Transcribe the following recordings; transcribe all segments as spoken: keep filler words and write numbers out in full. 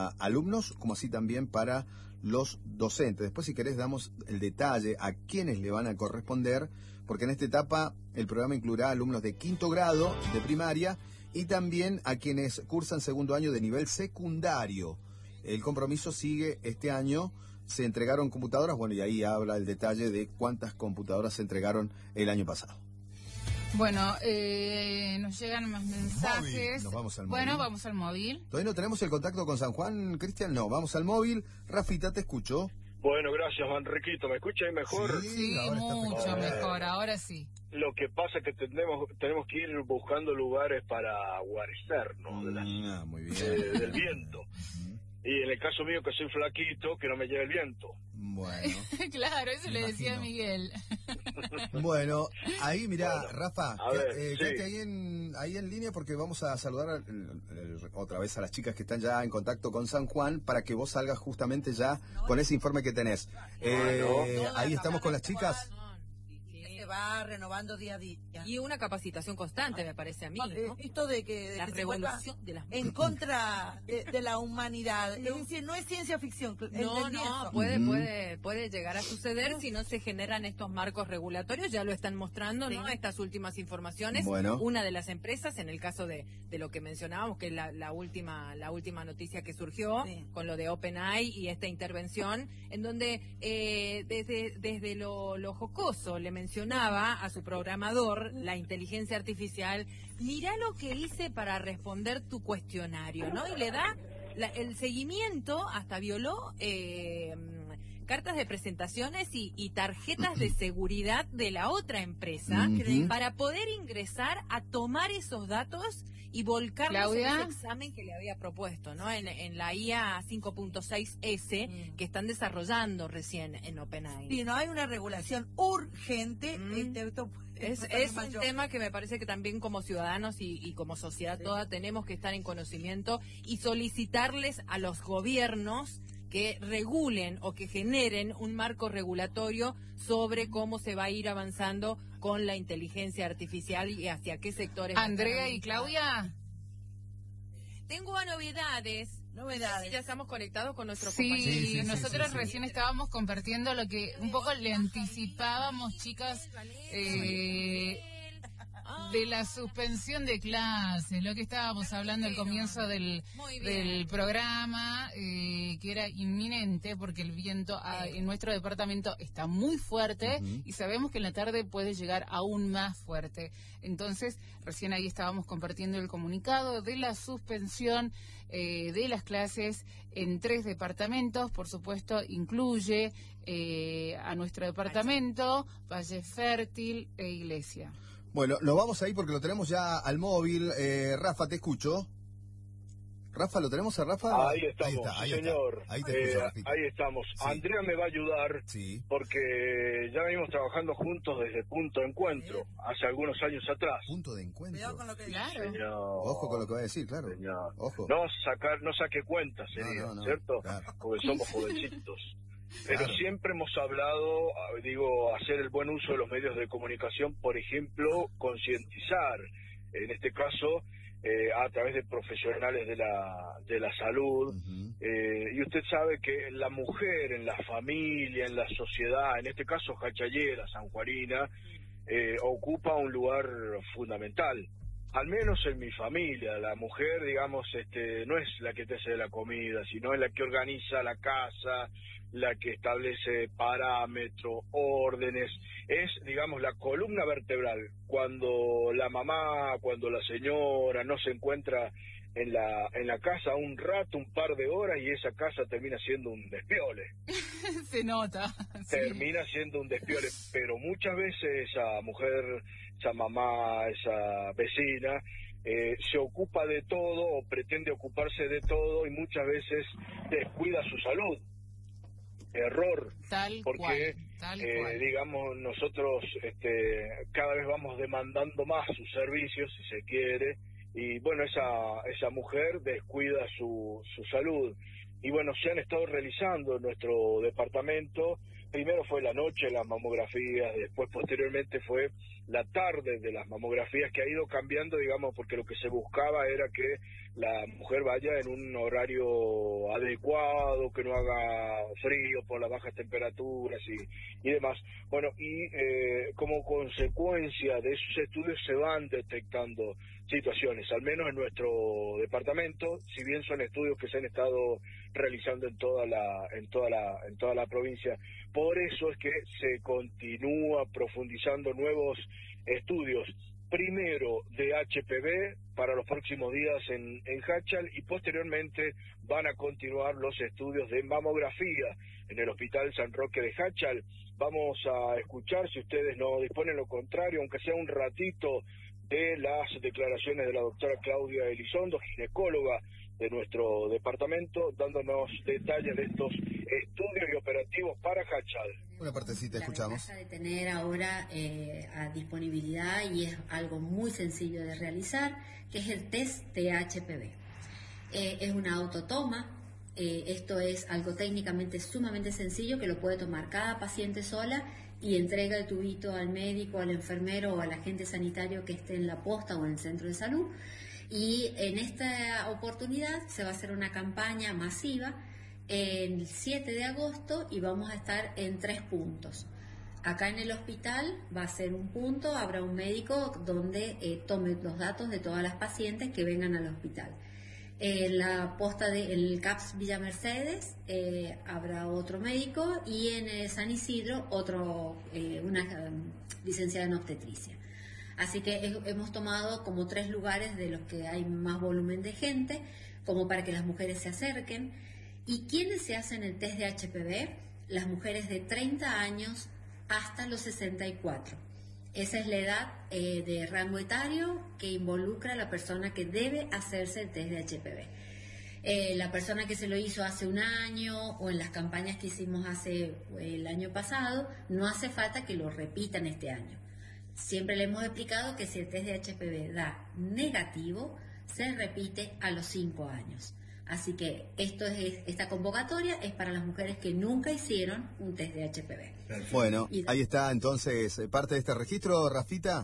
para alumnos como así también para los docentes. Después, si querés, damos el detalle a quiénes le van a corresponder, porque en esta etapa el programa incluirá alumnos de quinto grado de primaria y también a quienes cursan segundo año de nivel secundario. El compromiso sigue este año. Se entregaron computadoras, bueno, y ahí habla el detalle de cuántas computadoras se entregaron el año pasado. Bueno, eh, nos llegan más mensajes. Nos vamos al móvil. Bueno, vamos al móvil. ¿Todavía no tenemos el contacto con San Juan, Cristian? No, vamos al móvil. Rafita, te escucho. Bueno, gracias, Manriquito. ¿Me escucha ahí mejor? Sí, sí mucho mejor, ahora sí. Lo que pasa es que tenemos tenemos que ir buscando lugares para guarecernos de la, ah, muy bien. De, del viento. Y en el caso mío, que soy flaquito, que no me lleve el viento. Bueno. Claro, eso le decía a Miguel. Bueno, ahí mirá, bueno, Rafa, a ver, eh, sí. quédate ahí en, ahí en línea porque vamos a saludar el, el, otra vez a las chicas que están ya en contacto con San Juan para que vos salgas justamente ya con ese informe que tenés. Eh, no, no, ahí estamos con las chicas. Se va renovando día a día. Y una capacitación constante, me parece a mí, ¿no? Esto de que... De la que revolución de las... En contra de, de la humanidad. Es decir, no es ciencia ficción. No, no, eso. puede, puede, puede llegar a suceder si no se generan estos marcos regulatorios. Ya lo están mostrando, ¿no? Sí. Estas últimas informaciones. Bueno. Una de las empresas, en el caso de, de lo que mencionábamos, que es la, la última la última noticia que surgió, sí. con lo de OpenAI y esta intervención, en donde eh, desde, desde lo, lo jocoso le mencionaba a su programador, la inteligencia artificial, mirá lo que hice para responder tu cuestionario, ¿no? Y le da la, el seguimiento, hasta violó eh, cartas de presentaciones y, y tarjetas de seguridad de la otra empresa uh-huh. para poder ingresar a tomar esos datos y volcarlos en ese examen que le había propuesto, ¿no? En, en la I A cinco punto seis ese mm. que están desarrollando recién en OpenAI. Sí, no hay una regulación urgente. Mm. Este, esto, es es un yo. tema que me parece que también como ciudadanos y, y como sociedad sí. toda tenemos que estar en conocimiento y solicitarles a los gobiernos que regulen o que generen un marco regulatorio sobre cómo se va a ir avanzando con la inteligencia artificial y hacia qué sectores. Andrea y Claudia. Tengo novedades. Novedades. Ya estamos conectados con nuestro sí, compañero. Sí, sí, nosotros sí, sí, recién sí. estábamos compartiendo lo que un poco le anticipábamos, chicas, eh, de la suspensión de clases, lo que estábamos hablando al comienzo del, del programa, eh, que era inminente porque el viento a, en nuestro departamento está muy fuerte uh-huh. y sabemos que en la tarde puede llegar aún más fuerte. Entonces, recién ahí estábamos compartiendo el comunicado de la suspensión eh, de las clases en tres departamentos. Por supuesto, incluye eh, a nuestro departamento, Valle Fértil e Iglesia. Bueno, lo vamos ahí porque lo tenemos ya al móvil. Eh, Rafa, te escucho. Rafa, ¿lo tenemos a Rafa? Ahí estamos, ahí está, ahí señor. Está. Ahí, te escucho, eh, ahí estamos. Sí. Andrea me va a ayudar sí. porque ya venimos trabajando juntos desde Punto de Encuentro, sí. hace algunos años atrás. Punto de Encuentro. Con lo que claro. Señor, Ojo con lo que va a decir, claro. Señor. Ojo. No sacar, no saque cuentas, sería, no, no, no. ¿cierto? Claro. Porque somos jovencitos. Pero claro. siempre hemos hablado, digo, hacer el buen uso de los medios de comunicación, por ejemplo, concientizar, en este caso, eh, a través de profesionales de la de la salud. Uh-huh. eh, y usted sabe que la mujer en la familia, en la sociedad, en este caso Jachayera, sanjuanina, eh, ocupa un lugar fundamental. Al menos en mi familia, la mujer, digamos, este, no es la que te hace la comida, sino es la que organiza la casa, la que establece parámetros, órdenes, es, digamos, la columna vertebral. Cuando la mamá, cuando la señora no se encuentra en la en la casa un rato, un par de horas, y esa casa termina siendo un despiole. Se nota. Termina sí. siendo un despiole, pero muchas veces esa mujer, esa mamá, esa vecina, eh, se ocupa de todo o pretende ocuparse de todo y muchas veces descuida su salud. Error, tal porque cual, tal eh, cual. digamos nosotros este, cada vez vamos demandando más sus servicios, si se quiere, y bueno, esa esa mujer descuida su, su salud. Y bueno, se han estado realizando en nuestro departamento primero fue la noche de las mamografías, después posteriormente fue la tarde de las mamografías, que ha ido cambiando, digamos, porque lo que se buscaba era que la mujer vaya en un horario adecuado, que no haga frío por las bajas temperaturas y, y demás. Bueno, y eh, como consecuencia de esos estudios se van detectando situaciones, al menos en nuestro departamento, si bien son estudios que se han estado realizando en toda la en toda la en toda la provincia. Por eso es que se continúa profundizando nuevos estudios, primero de H P V para los próximos días en, en Hachal, y posteriormente van a continuar los estudios de mamografía en el Hospital San Roque de Hachal. Vamos a escuchar, si ustedes no disponen lo contrario, aunque sea un ratito, de las declaraciones de la doctora Claudia Elizondo, ginecóloga de nuestro departamento, dándonos detalles de estos estudios y operativos para Hachal. Una partecita, escuchamos. La ventaja de tener ahora eh, a disponibilidad, y es algo muy sencillo de realizar, que es el test de H P V. Eh, es una autotoma. Eh, esto es algo técnicamente sumamente sencillo que lo puede tomar cada paciente sola, y entrega el tubito al médico, al enfermero o al agente sanitario que esté en la posta o en el centro de salud. Y en esta oportunidad se va a hacer una campaña masiva el siete de agosto, y vamos a estar en tres puntos. Acá en el hospital va a ser un punto, habrá un médico donde eh, tome los datos de todas las pacientes que vengan al hospital. En la posta del C A P S Villa Mercedes eh, habrá otro médico, y en eh, San Isidro otro, eh, una um, licenciada en obstetricia. Así que es, hemos tomado como tres lugares de los que hay más volumen de gente, como para que las mujeres se acerquen. ¿Y quiénes se hacen el test de H P V? Las mujeres de treinta años hasta los sesenta y cuatro. Esa es la edad eh, de rango etario que involucra a la persona que debe hacerse el test de H P V. Eh, la persona que se lo hizo hace un año o en las campañas que hicimos hace el año pasado, no hace falta que lo repitan este año. Siempre le hemos explicado que si el test de H P V da negativo, se repite a los cinco años. Así que esto es, esta convocatoria es para las mujeres que nunca hicieron un test de H P V. Bueno, ahí está entonces parte de este registro, Rafita.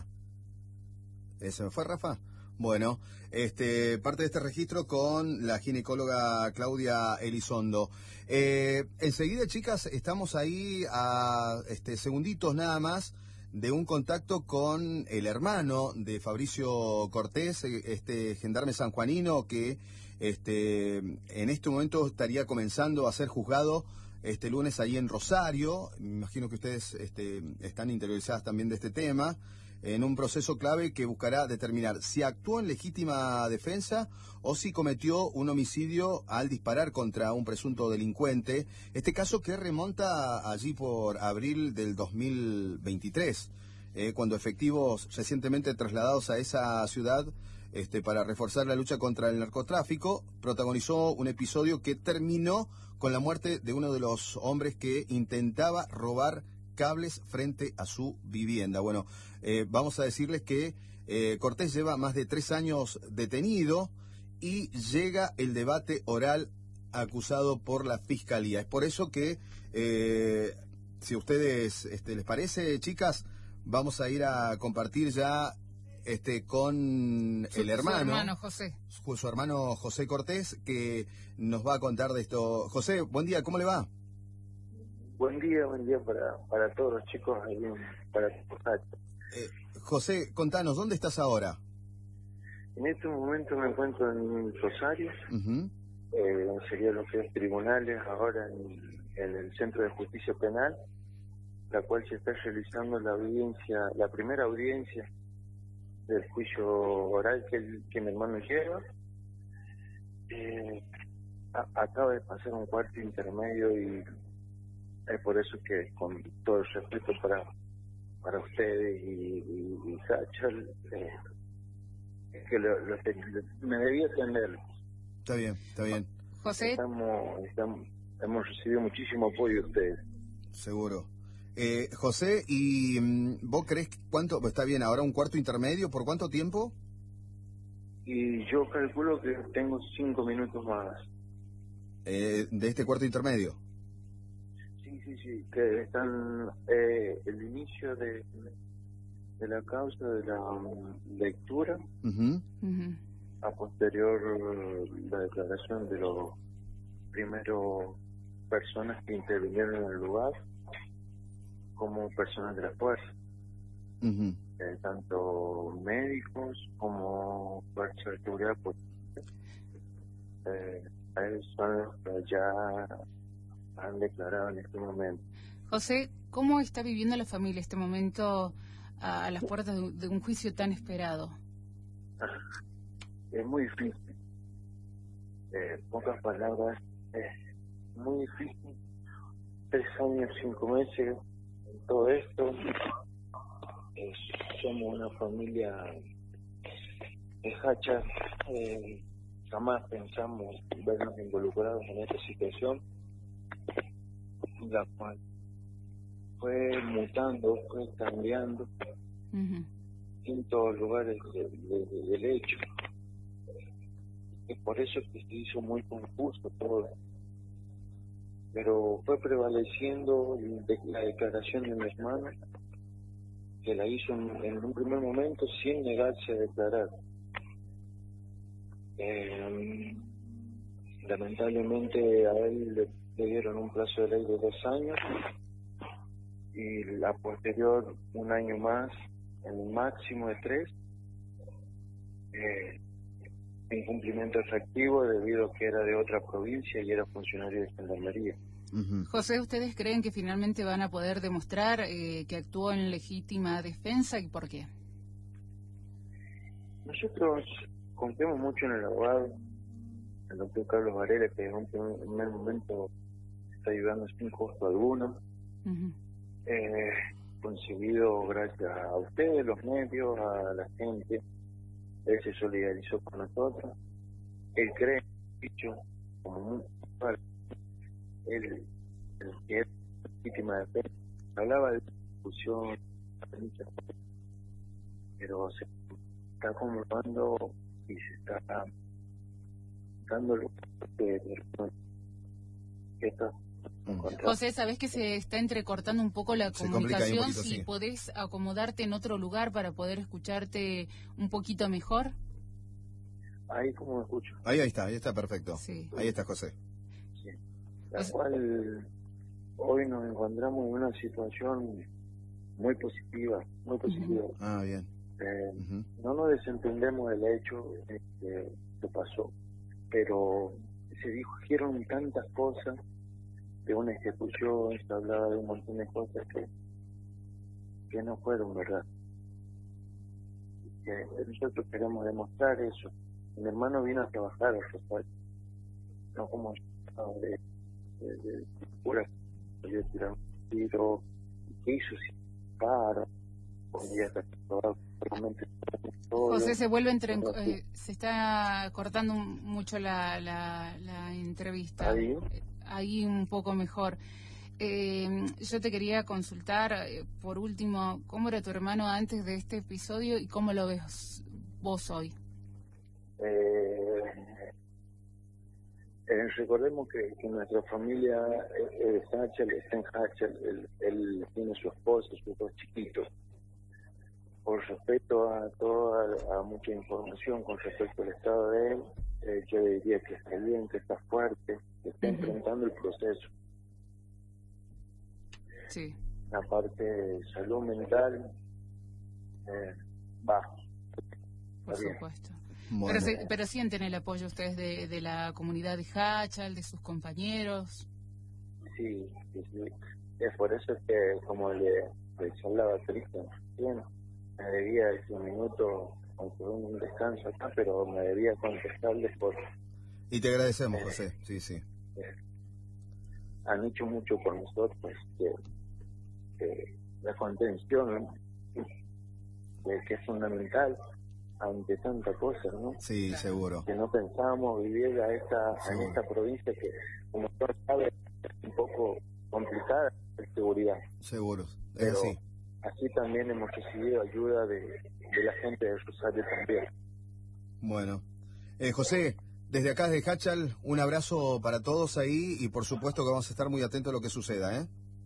¿Se me fue, Rafa? Bueno, este, parte de este registro con la ginecóloga Claudia Elizondo. Eh, enseguida, chicas, estamos ahí a este, segunditos nada más de un contacto con el hermano de Fabricio Cortés, este gendarme sanjuanino que este, en este momento estaría comenzando a ser juzgado este lunes ahí en Rosario. Me imagino que ustedes este, están interiorizadas también de este tema, en un proceso clave que buscará determinar si actuó en legítima defensa o si cometió un homicidio al disparar contra un presunto delincuente. Este caso que remonta allí por abril del dos mil veintitrés, eh, cuando efectivos recientemente trasladados a esa ciudad este, para reforzar la lucha contra el narcotráfico, protagonizó un episodio que terminó con la muerte de uno de los hombres que intentaba robar cables frente a su vivienda. Bueno, eh, vamos a decirles que eh, Cortés lleva más de tres años detenido y llega el debate oral acusado por la Fiscalía. Es por eso que, eh, si a ustedes este, les parece, chicas, vamos a ir a compartir ya este con su, el hermano, su hermano José. Su, su hermano José Cortés, que nos va a contar de esto. José, buen día, ¿cómo le va? Buen día, buen día para, para todos los chicos ahí, para eh, José, contanos, ¿dónde estás ahora? En este momento me encuentro en Rosario, uh-huh. eh, sería lo que es tribunales, ahora en, en el Centro de Justicia Penal, la cual se está realizando la audiencia, la primera audiencia del juicio oral que, el, que mi hermano lleva. Eh, a, acaba de pasar un cuarto intermedio y es por eso que, con todo el respeto para para ustedes y, y, y Hachal, eh, que lo, lo, lo, me debía atender. Está bien, está bien. José. Estamos, estamos, hemos recibido muchísimo apoyo de ustedes. Seguro. Eh, José, ¿y um, vos creés cuánto? Está bien, ahora un cuarto intermedio, ¿por cuánto tiempo? Y yo calculo que tengo cinco minutos más. Eh, ¿De este cuarto intermedio? Sí, sí, sí, que están, eh, el inicio de, de la causa de la um, lectura, Uh-huh. Ujú. a posterior la declaración de los primeros personas que intervinieron en el lugar, como personas de la fuerza, Uh-huh. eh, tanto médicos como fuerzas de seguridad, pues, eh, a ellos son los que ya han declarado en este momento. José, ¿cómo está viviendo la familia este momento a las puertas de un, de un juicio tan esperado? Es muy difícil, eh, pocas palabras, es muy difícil. Tres años, cinco meses, en todo esto, eh, somos una familia de Hacha, eh, jamás pensamos vernos involucrados en esta situación, la cual fue mutando, fue cambiando Ujú. en todos los lugares de- de- de- del hecho. Es por eso que se hizo muy confuso todo. Pero fue prevaleciendo de- la declaración de mi hermano, que la hizo en, en un primer momento sin negarse a declarar. Eh, lamentablemente a él le, le dieron un plazo de ley de dos años y la posterior un año más, en un máximo de tres. Eh, incumplimiento efectivo debido a que era de otra provincia y era funcionario de gendarmería. Uh-huh. José, ¿ustedes creen que finalmente van a poder demostrar eh, que actuó en legítima defensa y por qué? Nosotros confiamos mucho en el abogado, el doctor Carlos Varela, que en un primer momento está ayudando sin costo alguno, Ujú. eh, conseguido gracias a ustedes, los medios, a la gente. Él se solidarizó con nosotros, él cree, dicho, como un él, él que es víctima de defensa, hablaba de discusión, pero se está comprobando y se está dando lo que que está encontrado. José, ¿sabés que se está entrecortando un poco la Se complica ahí un comunicación? poquito, Si sí. podés acomodarte en otro lugar para poder escucharte un poquito mejor. Ahí como me escucho, Ahí, ahí está, ahí está perfecto. Sí. Ahí está José. sí. La Pues- cual hoy nos encontramos en una situación muy positiva, muy positiva. Ah, bien. Eh, Uh-huh. no nos desentendemos del hecho este, que pasó, pero se dijeron tantas cosas de una ejecución, se hablaba de un montón de cosas que, que no fueron verdad. Que nosotros queremos demostrar eso. Mi hermano vino a trabajar a Rosario, no como no, de, de, de, de pura de tirar un tiro, que hizo sin paro, podía estar todo, todo. José, se vuelve entre, eh, se está cortando un- mucho la, la, la entrevista. Ahí. Eh, Ahí un poco mejor. Eh, yo te quería consultar, eh, por último, ¿cómo era tu hermano antes de este episodio y cómo lo ves vos hoy? Eh, eh, recordemos que, que nuestra familia eh, es Hachel, está en Hachel, él, él tiene su esposa, sus dos chiquitos. Por respeto a toda a mucha información con respecto al estado de él, eh, yo diría que está bien, que está fuerte, que está Ujú. enfrentando el proceso. Sí. La parte de salud mental, eh, bajo. Por Está bien. supuesto. Bueno. Pero, se- pero sienten el apoyo ustedes de, de la comunidad de Hachal, de sus compañeros. Sí, sí, sí. Es por eso que, como le, le hablaba a Cristian, bien, me debía ese minuto, aunque un descanso acá, pero me debía contestarles por Y te agradecemos, José. Sí, sí. han hecho mucho por nosotros, que, que la contención, ¿no? que, que es fundamental ante tanta cosa, ¿no? Sí, seguro. Que no pensábamos vivir a esta, Seguro. en esta provincia que, como todos saben, es un poco complicada de seguridad. Seguro. Es Pero así. así también hemos recibido ayuda de, de la gente de Rosario también. Bueno. Eh, José, desde acá de Hachal, un abrazo para todos ahí y por supuesto que vamos a estar muy atentos a lo que suceda, ¿eh?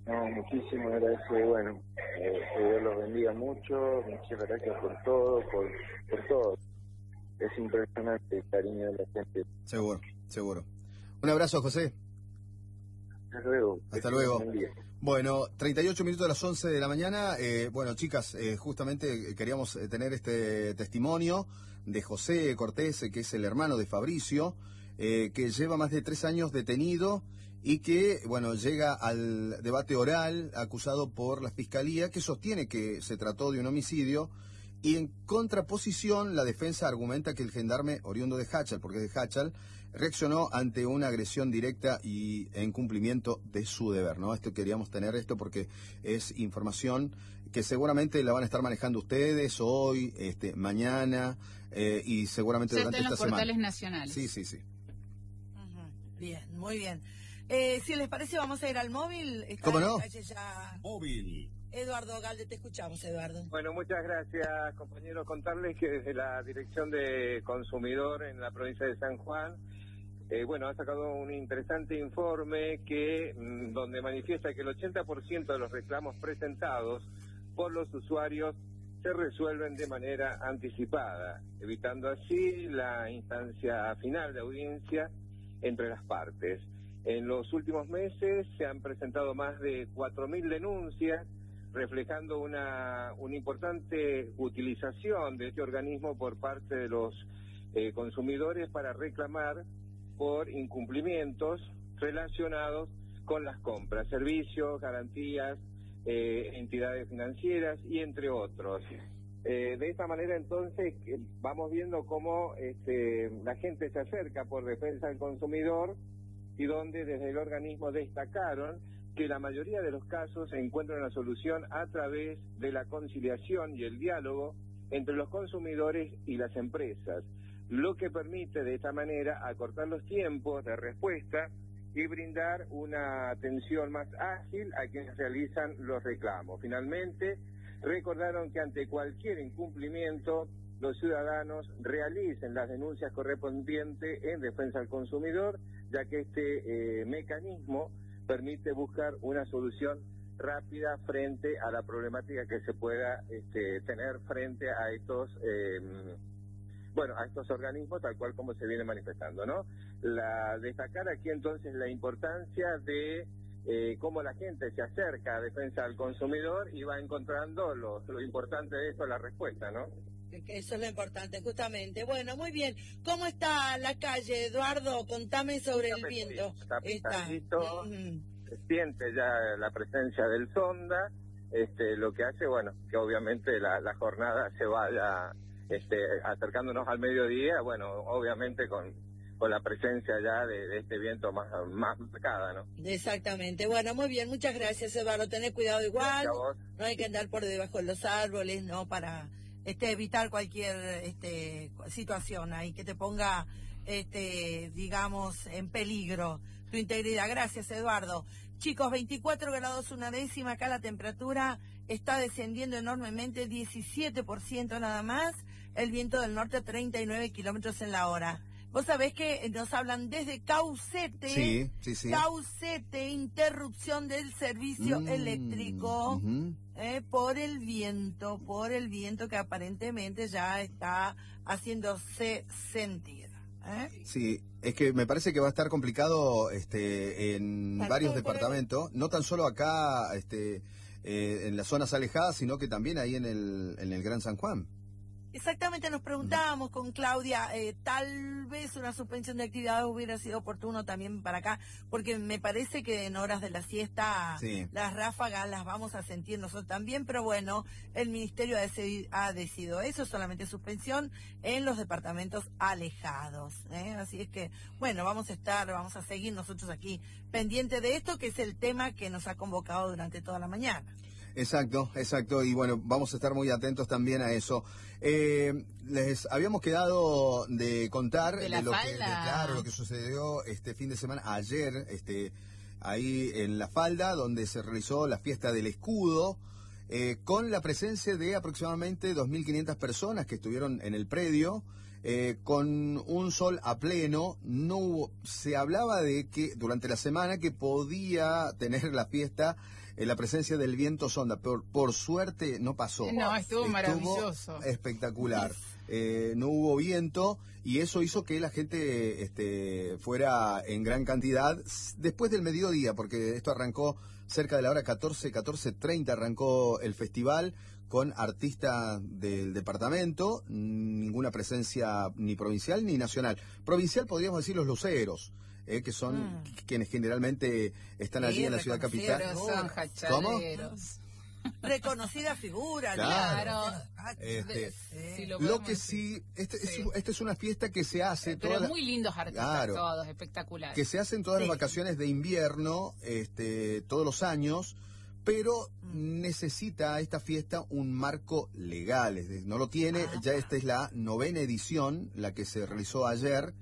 No, muchísimas gracias. Bueno, eh, que Dios los bendiga mucho. Muchas gracias por todo, por, por todo. Es impresionante el cariño de la gente. Seguro, seguro. Un abrazo, José. Hasta luego. Hasta luego. Bueno, treinta y ocho minutos de las once de la mañana. Eh, bueno, chicas, eh, justamente queríamos tener este testimonio de José Cortés, que es el hermano de Fabricio, eh, que lleva más de tres años detenido y que, bueno, llega al debate oral acusado por la Fiscalía, que sostiene que se trató de un homicidio. Y en contraposición, la defensa argumenta que el gendarme oriundo de Háchal, porque es de Háchal, reaccionó ante una agresión directa y en cumplimiento de su deber, ¿no? Esto queríamos tener esto porque es información que seguramente la van a estar manejando ustedes hoy, este, mañana eh, y seguramente ya durante está en esta los portales semana. nacionales. Sí, sí, sí. Uh-huh. Bien, muy bien. Eh, si les parece, vamos a ir al móvil. Está ¿Cómo no? Ya... Móvil. Eduardo Galde, te escuchamos, Eduardo. Bueno, muchas gracias, compañeros. Contarles que desde la Dirección de Consumidor en la provincia de San Juan, eh, bueno, ha sacado un interesante informe que mmm, donde manifiesta que el ochenta por ciento de los reclamos presentados por los usuarios se resuelven de manera anticipada, evitando así la instancia final de audiencia entre las partes. En los últimos meses se han presentado más de cuatro mil denuncias, reflejando una, una importante utilización de este organismo por parte de los eh, consumidores para reclamar por incumplimientos relacionados con las compras, servicios, garantías, eh, entidades financieras y entre otros. Eh, de esta manera entonces vamos viendo cómo este, la gente se acerca por defensa del consumidor y donde desde el organismo destacaron que la mayoría de los casos encuentran una solución a través de la conciliación y el diálogo entre los consumidores y las empresas, lo que permite de esta manera acortar los tiempos de respuesta y brindar una atención más ágil a quienes realizan los reclamos. Finalmente, recordaron que ante cualquier incumplimiento, los ciudadanos realicen las denuncias correspondientes en defensa del consumidor, ya que este eh, mecanismo permite buscar una solución rápida frente a la problemática que se pueda este, tener frente a estos eh, bueno a estos organismos, tal cual como se viene manifestando, ¿no? La destacar aquí entonces la importancia de eh, cómo la gente se acerca a defensa del consumidor y va encontrando lo, lo importante de eso, la respuesta, ¿no? Eso es lo importante, justamente. Bueno, muy bien. ¿Cómo está la calle, Eduardo? Contame sobre el viento. Está pintadito, uh-huh. Se siente ya la presencia del sonda, este, lo que hace, bueno, que obviamente la, la jornada se vaya este, acercándonos al mediodía, bueno, obviamente con, con la presencia ya de, de este viento más, más marcada, ¿no? Exactamente. Bueno, muy bien, muchas gracias, Eduardo. Tenés cuidado igual, no hay que andar por debajo de los árboles, ¿no? Para... Este, evitar cualquier este, situación ahí que te ponga, este, digamos, en peligro tu integridad. Gracias, Eduardo. Chicos, veinticuatro grados una décima, acá la temperatura está descendiendo enormemente, diecisiete por ciento nada más, el viento del norte treinta y nueve kilómetros en la hora. Vos sabés que nos hablan desde Caucete, sí, sí, sí. Caucete, interrupción del servicio mm, eléctrico. Uh-huh. Eh, por el viento, por el viento que aparentemente ya está haciéndose sentir. ¿eh? Sí, es que me parece que va a estar complicado este, en Tal varios por departamentos, el... no tan solo acá este, eh, en las zonas alejadas, sino que también ahí en el, en el Gran San Juan. Exactamente, nos preguntábamos con Claudia, eh, tal vez una suspensión de actividades hubiera sido oportuno también para acá, porque me parece que en horas de la siesta sí. las ráfagas las vamos a sentir nosotros también, pero bueno, el Ministerio ha, decidido, ha decidido eso, solamente suspensión en los departamentos alejados. ¿eh? Así es que, bueno, vamos a estar, vamos a seguir nosotros aquí pendientes de esto, que es el tema que nos ha convocado durante toda la mañana. Exacto, exacto, y bueno, vamos a estar muy atentos también a eso. Eh, les habíamos quedado de contar de, la de lo falda. que, de, claro, lo que sucedió este fin de semana, ayer, este, ahí en La Falda, donde se realizó la fiesta del escudo, eh, con la presencia de aproximadamente dos mil quinientas personas que estuvieron en el predio. Eh, con un sol a pleno, no hubo, se hablaba de que durante la semana que podía tener la fiesta eh, la presencia del viento sonda. Por, por suerte no pasó. No, estuvo, estuvo maravilloso. Espectacular. Eh, no hubo viento y eso hizo que la gente este, fuera en gran cantidad después del mediodía, porque esto arrancó cerca de la hora catorce, catorce treinta arrancó el festival con artistas del departamento, ninguna presencia ni provincial ni nacional. Provincial podríamos decir los luceros, eh, que son mm. quienes generalmente están allí sí, en la ciudad capital. Son hachaleros. Reconocida figura, claro. claro. Este, sí, lo, lo que sí, este, sí. Es, este es una fiesta que se hace. Pero toda muy lindos artistas, claro, todos, espectaculares. Que se hacen todas sí. las vacaciones de invierno, este, todos los años, pero mm. necesita esta fiesta un marco legal. Es decir, no lo tiene, ah. ya esta es la novena edición, la que se realizó ayer.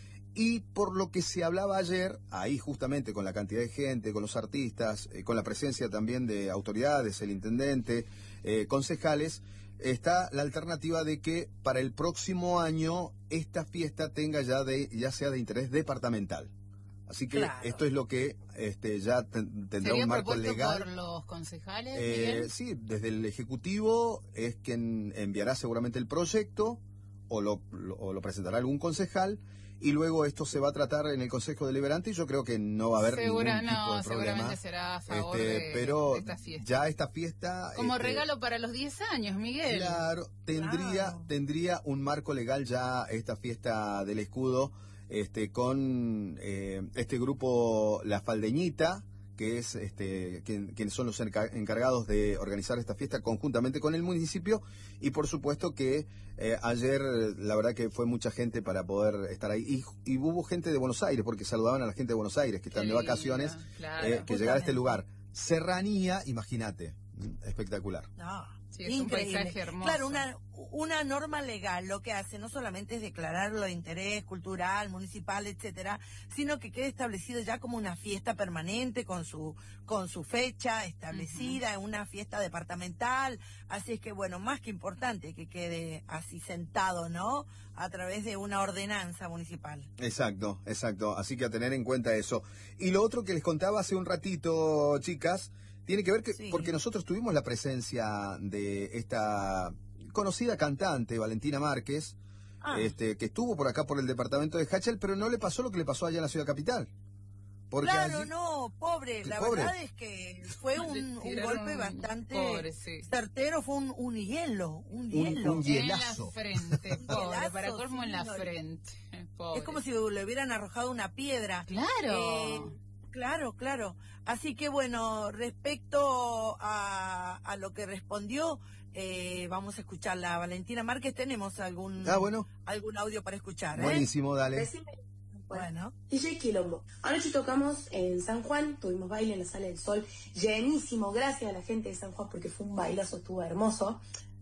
Y por lo que se hablaba ayer, ahí justamente con la cantidad de gente, con los artistas, eh, con la presencia también de autoridades, el intendente, eh, concejales, está la alternativa de que para el próximo año esta fiesta tenga ya de ya sea de interés departamental. Así que claro. esto es lo que este, ya ten, tendrá un marco legal. ¿Por los concejales? Eh, sí, desde el Ejecutivo es quien enviará seguramente el proyecto o lo, lo, o lo presentará algún concejal. Y luego esto se va a tratar en el Consejo Deliberante y yo creo que no va a haber Segura, ningún tipo no, de problema. Seguramente será a favor este, de, pero de esta fiesta. Ya esta fiesta... Como este, regalo para los diez años, Miguel. Claro, tendría, claro. tendría un marco legal ya esta fiesta del escudo este, con eh, este grupo La Faldeñita, que es este quien, quienes son los encargados de organizar esta fiesta conjuntamente con el municipio, y por supuesto que eh, ayer la verdad que fue mucha gente para poder estar ahí, y, y hubo gente de Buenos Aires, porque saludaban a la gente de Buenos Aires, que están de vacaciones, claro, eh, que llegar a este lugar. Serranía, imagínate, espectacular. No, sí, es increíble. Un paisaje hermoso. Claro, una, una norma legal lo que hace no solamente es declararlo de interés cultural, municipal, etcétera, sino que quede establecido ya como una fiesta permanente con su con su fecha establecida, uh-huh. una fiesta departamental. Así es que, bueno, más que importante que quede así sentado, ¿no? A través de una ordenanza municipal. Exacto, exacto. Así que a tener en cuenta eso. Y lo otro que les contaba hace un ratito, chicas, tiene que ver que sí. porque nosotros tuvimos la presencia de esta conocida cantante, Valentina Márquez, ah. este, que estuvo por acá por el departamento de Hachal, pero no le pasó lo que le pasó allá en la ciudad capital. Porque claro, allí... no, pobre, la pobre. verdad es que fue un, un golpe bastante pobre, sí. certero, fue un, un hielo, un hielo. Un, un hielazo. En la frente, pobre, para colmo en la frente. Pobre. Es como si le hubieran arrojado una piedra. Claro. Eh, Claro, claro. Así que bueno, respecto a, a lo que respondió, eh, vamos a escucharla a Valentina Márquez. ¿Tenemos algún ah, bueno. algún audio para escuchar? ¿eh? Buenísimo, dale. Decime. Bueno, D J Quilombo. Anoche tocamos en San Juan, tuvimos baile en la Sala del Sol, llenísimo, gracias a la gente de San Juan porque fue un bailazo, estuvo hermoso.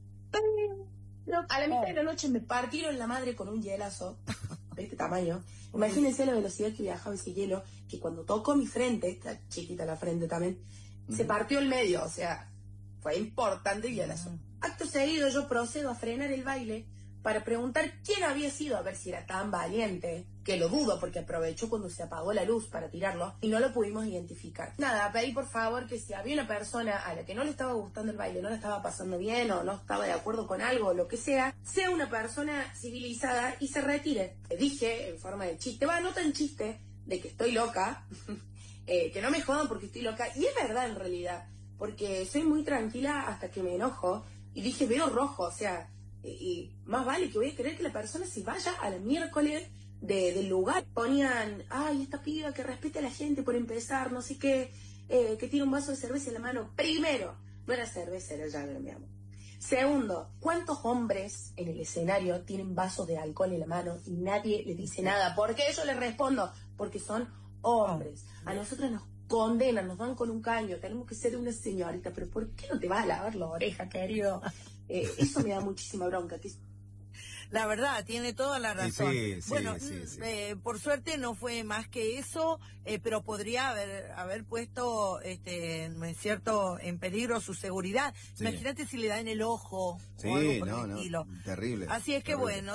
Pero a la mitad de la noche me partieron la madre con un hielazo de este tamaño. Imagínense la velocidad que viajaba ese hielo, que cuando tocó mi frente, está chiquita la frente también, uh-huh. se partió el medio, o sea, fue importante el hielazo. Uh-huh. Acto seguido yo procedo a frenar el baile para preguntar quién había sido, a ver si era tan valiente, que lo dudo porque aprovechó cuando se apagó la luz para tirarlo y no lo pudimos identificar. Nada, pedí por favor que si había una persona a la que no le estaba gustando el baile, no le estaba pasando bien o no estaba de acuerdo con algo o lo que sea, sea una persona civilizada y se retire. Le dije en forma de chiste, va, no tan chiste, de que estoy loca, eh, que no me jodan porque estoy loca, y es verdad en realidad, porque soy muy tranquila hasta que me enojo y dije, veo rojo, o sea... y más vale que voy a querer que la persona se vaya a la miércoles de, del lugar. Ponían, ay, esta piba que respete a la gente por empezar, no sé qué, eh, que tiene un vaso de cerveza en la mano. Primero, no era cerveza, era llave, mi amor. Segundo, ¿cuántos hombres en el escenario tienen vasos de alcohol en la mano y nadie les dice nada? ¿Por qué? Yo les respondo, porque son hombres. A nosotros nos condenan, nos dan con un caño, tenemos que ser una señorita, pero ¿por qué no te vas a lavar la oreja, querido? Eh, eso me da muchísima bronca. Que... La verdad, tiene toda la razón. Sí, sí, bueno, sí, sí. Eh, por suerte no fue más que eso, eh, pero podría haber haber puesto, este, no es cierto, en peligro su seguridad. Sí. Imagínate si le da en el ojo sí, o algo por no, el estilo. No, terrible. Así es que terrible. bueno, tú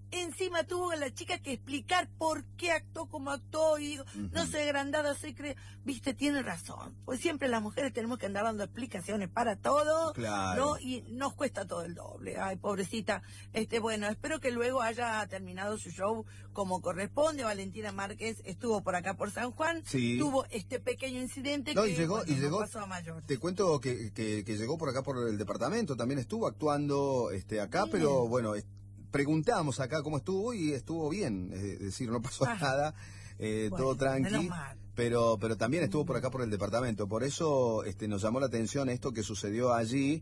encima tuvo la chica que explicar por qué actuó como actuó y dijo, uh-huh. no soy agrandada, soy cre... Viste, tiene razón. Pues siempre las mujeres tenemos que andar dando explicaciones para todo, claro. ¿no? Y nos cuesta todo el doble. Ay, pobrecita. Este, bueno, espero que luego haya terminado su show como corresponde. Valentina Márquez estuvo por acá por San Juan, sí. tuvo este pequeño incidente no, que y llegó, bueno, y no llegó, pasó a mayor. Te cuento que, que, que llegó por acá por el departamento, también estuvo actuando este acá, bien. Pero bueno, preguntamos acá cómo estuvo y estuvo bien, es decir, no pasó ah, nada, eh, bueno, todo tranqui, pero pero también estuvo por acá por el departamento, por eso este nos llamó la atención esto que sucedió allí,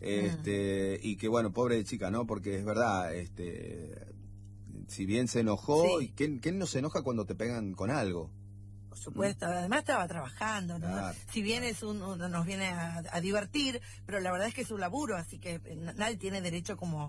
este mm. y que bueno, pobre chica, ¿no? Porque es verdad, este si bien se enojó, sí. ¿quién, ¿quién no se enoja cuando te pegan con algo? Por supuesto, además estaba trabajando, ¿no? Claro. Si bien es un, un, nos viene a, a divertir, pero la verdad es que es un laburo, así que nadie tiene derecho como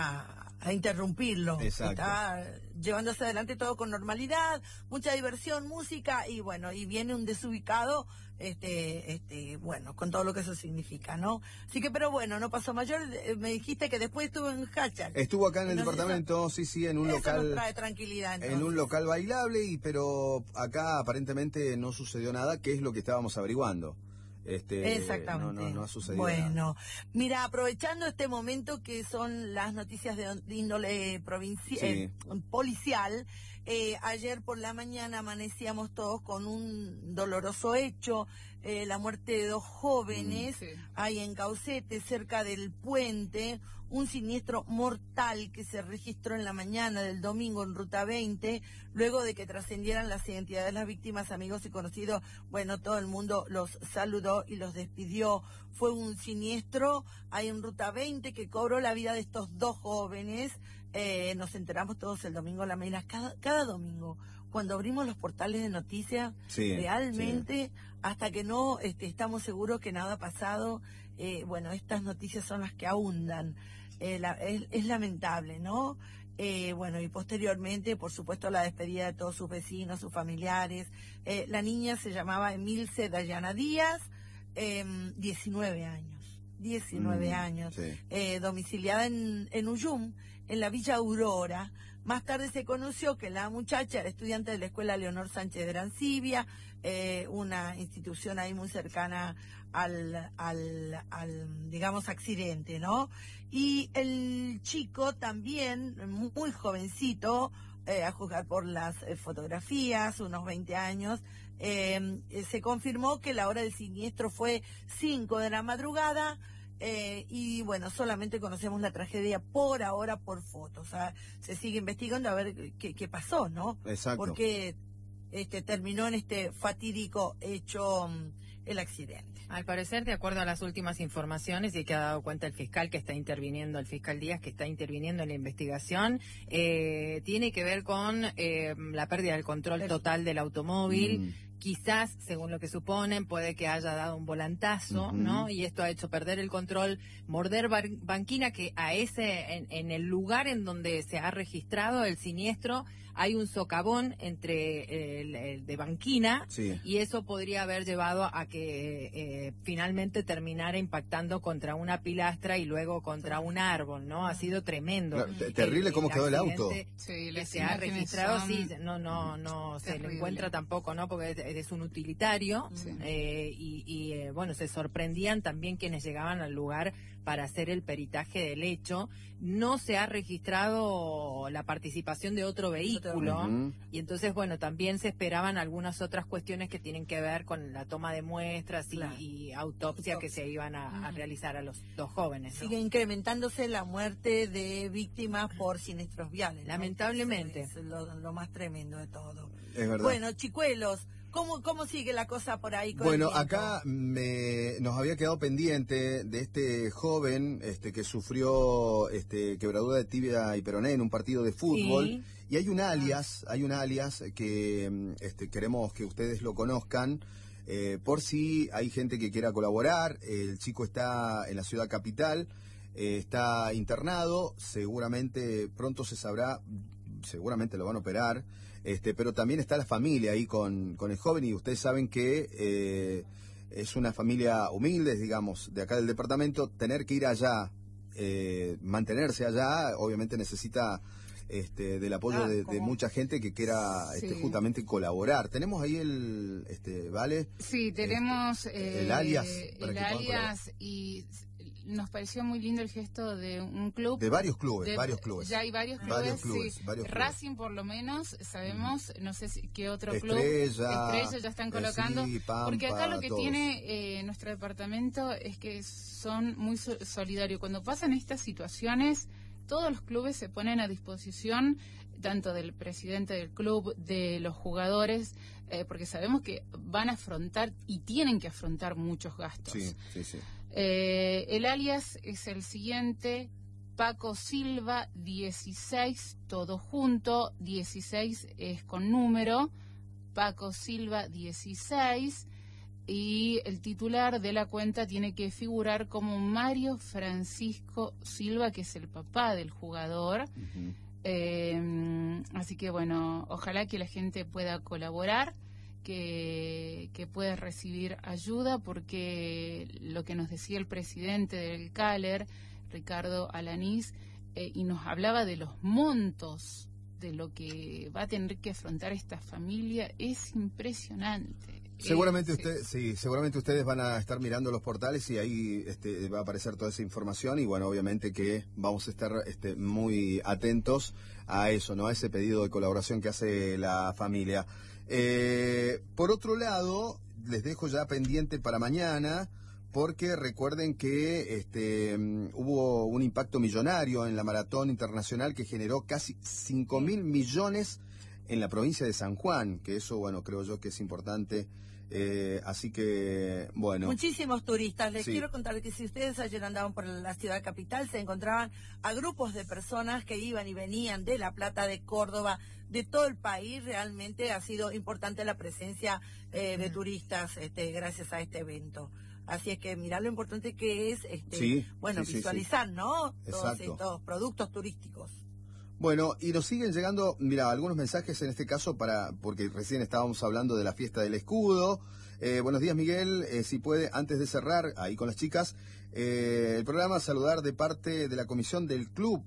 a, a interrumpirlo. Exacto. Está llevándose adelante todo con normalidad, mucha diversión, música, y bueno, y viene un desubicado, este, este, bueno, con todo lo que eso significa, ¿no? Así que, pero bueno, no pasó mayor. Me dijiste que después estuvo en Hachal. Estuvo acá en el departamento, eso, sí, sí, en un eso local. Nos trae tranquilidad, entonces. En un local bailable, y pero acá aparentemente no sucedió nada, que es lo que estábamos averiguando. Este, Exactamente. No, no, no ha sucedido bueno, nada. Mira, aprovechando este momento que son las noticias de, de índole provincial, sí. eh, policial, eh, ayer por la mañana amanecíamos todos con un doloroso hecho, eh, la muerte de dos jóvenes, mm, sí. ahí en Caucete, cerca del puente, un siniestro mortal que se registró en la mañana del domingo en Ruta veinte, luego de que trascendieran las identidades de las víctimas, amigos y conocidos. Bueno, todo el mundo los saludó y los despidió. Fue un siniestro ahí en Ruta veinte que cobró la vida de estos dos jóvenes. Eh, nos enteramos todos el domingo a la mañana, cada, cada domingo, cuando abrimos los portales de noticias, sí, realmente, sí. hasta que no este, estamos seguros que nada ha pasado, eh, bueno, estas noticias son las que ahundan. Eh, la, es, es lamentable, ¿no? Eh, bueno, y posteriormente, por supuesto, la despedida de todos sus vecinos, sus familiares. Eh, la niña se llamaba Emilce Dayana Díaz, eh, diecinueve años, diecinueve mm, años, sí. eh, domiciliada en, en Uyum, en la Villa Aurora. Más tarde se conoció que la muchacha era estudiante de la escuela Leonor Sánchez de Arancibia, eh, una institución ahí muy cercana al, al, al, digamos, accidente, ¿no? Y el chico también, muy jovencito, eh, a juzgar por las eh, fotografías, unos veinte años, eh, se confirmó que la hora del siniestro fue cinco de la madrugada. Eh, y bueno, solamente conocemos la tragedia por ahora por fotos. O sea, se sigue investigando a ver qué, qué pasó, ¿no? Exacto. Porque este, terminó en este fatídico hecho um, el accidente. Al parecer, de acuerdo a las últimas informaciones y que ha dado cuenta el fiscal que está interviniendo, el fiscal Díaz que está interviniendo en la investigación, eh, tiene que ver con eh, la pérdida del control total del automóvil. Mm. Quizás, según lo que suponen, puede que haya dado un volantazo, uh-huh. ¿no? Y esto ha hecho perder el control, morder bar- banquina, que a ese, en, en el lugar en donde se ha registrado el siniestro, hay un socavón entre el, el de banquina, sí. y eso podría haber llevado a que eh, finalmente terminara impactando contra una pilastra y luego contra un árbol, ¿no? Ha sido tremendo. Claro, terrible el, cómo el quedó el auto. Sí, que se ha registrado, sí, no, no, no se le encuentra tampoco, ¿no? Porque es, es un utilitario, sí. eh, y, y eh, bueno, se sorprendían también quienes llegaban al lugar para hacer el peritaje del hecho. No se ha registrado la participación de otro vehículo, uh-huh. y entonces, bueno, también se esperaban algunas otras cuestiones que tienen que ver con la toma de muestras y, claro. y autopsia Autopsia. que se iban a, uh-huh. a realizar a los dos jóvenes, ¿no? Sigue incrementándose la muerte de víctimas por siniestros viales, ¿no? Lamentablemente. Es lo, lo más tremendo de todo. Es verdad. Bueno, chicuelos, ¿Cómo, ¿Cómo sigue la cosa por ahí? Con bueno, acá me, nos había quedado pendiente de este joven este, que sufrió este, quebradura de tibia y peroné en un partido de fútbol. Sí. Y hay un alias, hay un alias que este, queremos que ustedes lo conozcan, eh, por si hay gente que quiera colaborar. El chico está en la ciudad capital, eh, está internado, seguramente pronto se sabrá, seguramente lo van a operar. Este, pero también está la familia ahí con, con el joven, y ustedes saben que eh, es una familia humilde, digamos, de acá del departamento. Tener que ir allá, eh, mantenerse allá, obviamente necesita este, del apoyo Ah, de, de ¿cómo? mucha gente que quiera este, Sí. justamente colaborar. Tenemos ahí el, este, ¿vale? Sí, tenemos Este, eh, el alias, para el que puedan alias y nos pareció muy lindo el gesto de un club. De varios clubes, de- varios clubes. Ya hay varios clubes, Varios clubes, sí. varios clubes. Racing por lo menos, sabemos, no sé si, qué otro club. Estrella, Estrella ya están eh, colocando. sí, Pampa, porque acá lo que todos. tiene eh, nuestro departamento es que son muy so- solidarios. Cuando pasan estas situaciones, todos los clubes se ponen a disposición, tanto del presidente del club, de los jugadores, eh, porque sabemos que van a afrontar y tienen que afrontar muchos gastos. Sí, sí, sí. Eh, el alias es el siguiente: Paco Silva dieciséis, todo junto, dieciséis es con número, Paco Silva dieciséis, y el titular de la cuenta tiene que figurar como Mario Francisco Silva, que es el papá del jugador. Ujú. Eh, así que bueno, ojalá que la gente pueda colaborar, que, que pueda recibir ayuda, porque lo que nos decía el presidente del CALER, Ricardo Alanís, eh, y nos hablaba de los montos de lo que va a tener que afrontar esta familia, es impresionante. Seguramente Eh, usted, sí, seguramente ustedes van a estar mirando los portales y ahí este, va a aparecer toda esa información y bueno, obviamente que vamos a estar este, muy atentos a eso, ¿no? A ese pedido de colaboración que hace la familia. Eh, por otro lado, les dejo ya pendiente para mañana, porque recuerden que este, mm, hubo un impacto millonario en la maratón internacional que generó casi cinco mil millones en la provincia de San Juan, que eso, bueno, creo yo que es importante. Eh, así que, bueno. Muchísimos turistas. Les Sí. quiero contar que si ustedes ayer andaban por la ciudad capital, se encontraban a grupos de personas que iban y venían de La Plata, de Córdoba, de todo el país. Realmente ha sido importante la presencia eh, de turistas este, gracias a este evento. Así es que mirá lo importante que es este, Sí, bueno, sí, sí, visualizar, ¿no? Todos Exacto. estos productos turísticos. Bueno, y nos siguen llegando, mira, algunos mensajes en este caso para, porque recién estábamos hablando de la fiesta del escudo. Eh, buenos días, Miguel. Eh, si puede, antes de cerrar, ahí con las chicas, eh, el programa, saludar de parte de la comisión del club,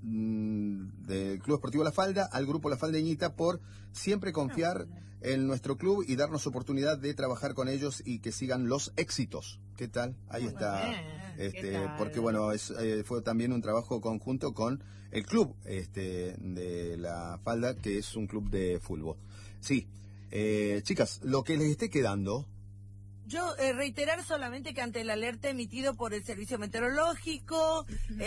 mmm, del Club Esportivo La Falda, al grupo La Faldeñita, por siempre confiar en nuestro club y darnos oportunidad de trabajar con ellos y que sigan los éxitos. ¿Qué tal? Ahí está. bien, Este, ¿qué tal? porque bueno, es, eh, fue también un trabajo conjunto con el club este, de La Falda, que es un club de fútbol. Sí, eh, chicas, lo que les esté quedando. Yo eh, reiterar solamente que ante el alerta emitido por el Servicio Meteorológico,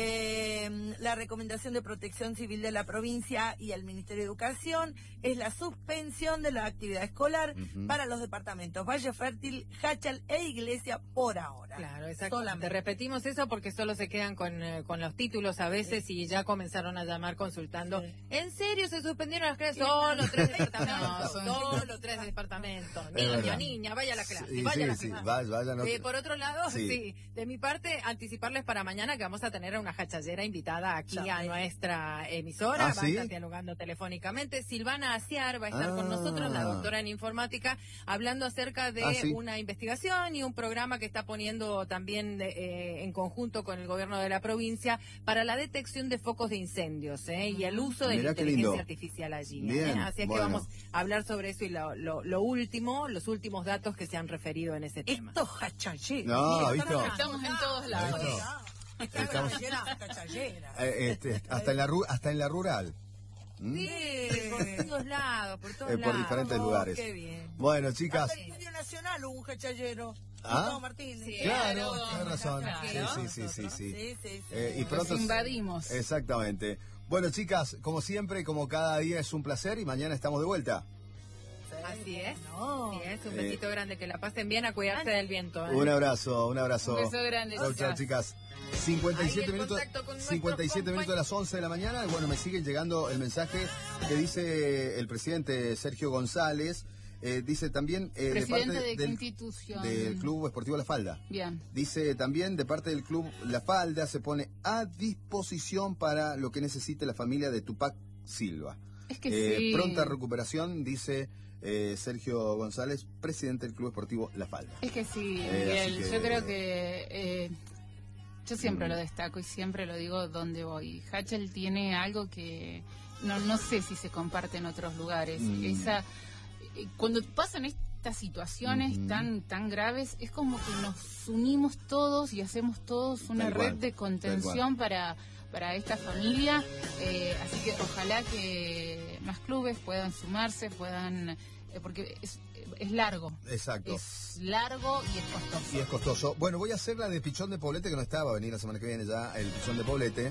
eh, la recomendación de Protección Civil de la provincia y el Ministerio de Educación es la suspensión de la actividad escolar Ujú. para los departamentos Valle Fértil, Hachal e Iglesia por ahora. Claro, exacto. Solamente. Te repetimos eso porque solo se quedan con, eh, con los títulos a veces y ya comenzaron a llamar consultando. Sí. ¿En serio se suspendieron las clases? Solo tres departamentos. No, son- Solo tres departamentos. Es Niña, verdad. niña, vaya a la clase. Sí, vaya a la sí, sí, clase. vaya, vaya, no- Eh, por otro lado, Sí. sí. de mi parte, anticiparles para mañana que vamos a tener a una hachallera invitada aquí Ya, a eh. nuestra emisora. ¿Ah, va sí? a estar dialogando telefónicamente. Silvana Aciar va a estar con Ah. nosotros, la doctora en informática, hablando acerca de Ah, sí. una investigación y un programa que está poniendo también de, eh, en conjunto con el gobierno de la provincia para la detección de focos de incendios eh, y el uso de Mirá la qué inteligencia lindo. artificial allí. Bien, eh. Así es bueno. que vamos a hablar sobre eso y lo, lo, lo último, los últimos datos que se han referido en ese tema. Estos hachalleros. No, Mira, ¿visto? están Estamos en todos lados. ¿Visto? Estamos Estamos- llenas de hachalleras. Eh, este, hasta, en la, ru- hasta en la rural. ¿Mm? Sí, por todos lados, por todos Eh, por lados. diferentes Oh, lugares. qué bien. Bueno, chicas. Hasta el Estadio Nacional hubo un hachallero. ¿Ah? Gustavo Martínez. Sí. Claro, Claro, tienes razón. claro. Sí, sí, sí, sí, sí. Sí, sí, sí. Eh, y Los pronto invadimos. Exactamente. Bueno, chicas, como siempre, como cada día es un placer y mañana estamos de vuelta. Así es. No. Así es, un Eh, besito grande, que la pasen bien, a cuidarse del viento. ¿eh? Un abrazo, un abrazo. Un beso grande, Chau, chau, chicas. chicas. cincuenta y siete Ahí el minutos, contacto con nuestro cincuenta y siete minutos de compañ- las once de la mañana. Y bueno, me sigue llegando el mensaje que dice el presidente Sergio González. Eh, dice también eh, de Presidente parte de qué del, institución. del Club Esportivo La Falda. Bien. Dice también de parte del Club La Falda se pone a disposición para lo que necesite la familia de Tupac Silva. Es que Eh, sí. Pronta recuperación, dice eh, Sergio González, presidente del Club Esportivo La Falda. Es que sí, Eh, Miguel. así que- Yo creo que eh, yo siempre Mm. lo destaco y siempre lo digo donde voy. Hachel tiene algo que, no, no sé si se comparte en otros lugares. Mm. Esa, cuando pasan estas situaciones mm-hmm. tan, tan graves, es como que nos unimos todos y hacemos todos una red de contención para, para esta familia. Eh, así que ojalá que más clubes puedan sumarse, puedan... Eh, porque es, es largo. Exacto. Es largo y es costoso. Y es costoso. Bueno, voy a hacer la de Pichón de Poblete, que no estaba, va a venir la semana que viene ya, el Pichón de Poblete.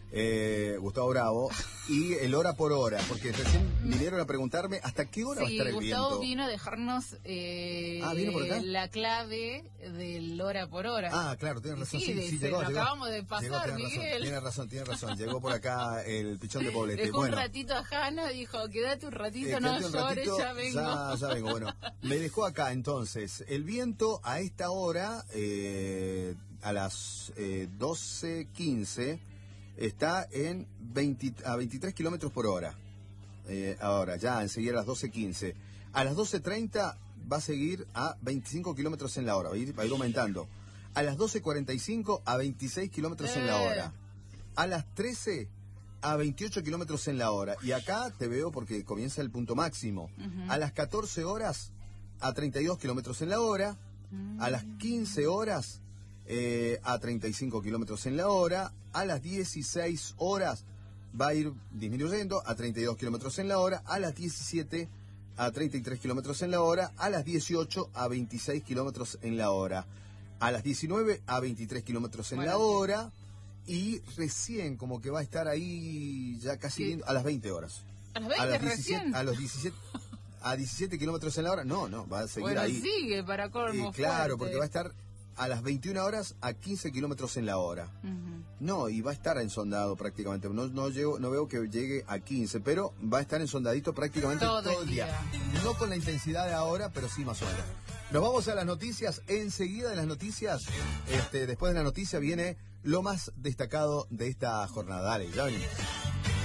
Eh, Gustavo Bravo, y el hora por hora, porque recién vinieron a preguntarme hasta qué hora sí, va a estar el Gustavo viento. Vino a dejarnos eh, ah, ¿vino por acá? la clave del hora por hora. Ah, claro, tienes razón. Sí, Sí, de, sí, se llegó, lo llegó. acabamos de pasar, llegó, tiene Miguel. Razón, tiene razón, tiene razón. Llegó por acá el Pichón de Poblete. Dejó bueno, un ratito a Hanna, dijo, quédate un ratito, eh, no un llores, ratito, ya vengo. Ya, ya vengo, bueno. Me dejó acá, entonces, el viento a esta hora, eh, a las eh, doce quince... está en veinte, a veintitrés kilómetros por hora. Eh, ahora, ya enseguida a las doce quince. A las doce treinta va a seguir a veinticinco kilómetros en la hora, va a ir, va a ir aumentando. A las doce cuarenta y cinco a veintiséis kilómetros eh. en la hora. A las trece a veintiocho kilómetros en la hora. Y acá te veo porque comienza el punto máximo. Uh-huh. A las catorce horas a treinta y dos kilómetros en la hora. Uh-huh. A las quince horas eh, a treinta y cinco kilómetros en la hora. A las dieciséis horas va a ir disminuyendo a treinta y dos kilómetros en la hora. A las diecisiete a treinta y tres kilómetros en la hora. A las dieciocho a veintiséis kilómetros en la hora. A las diecinueve a veintitrés kilómetros en bueno, la hora. Y recién como que va a estar ahí ya casi viendo, a las veinte horas. ¿A las veinte a las recién? diecisiete, a los diecisiete, a diecisiete kilómetros en la hora. No, no, va a seguir bueno, ahí. sigue para colmo eh, Claro, fuerte. porque va a estar a las veintiuna horas a quince kilómetros en la hora. Uh-huh. No, y va a estar ensondado prácticamente. No, no, llego, no veo que llegue a quince, pero va a estar ensondadito prácticamente todo, todo el día. día. No con la intensidad de ahora, pero sí más o menos. Nos vamos a las noticias. Enseguida de las noticias, este, después de la noticia viene lo más destacado de esta jornada. Dale, ya venimos.